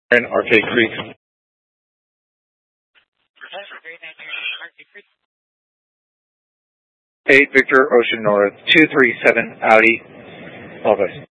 and Arcade Creek. 8 Victor Ocean North, 237 Audi, Alves.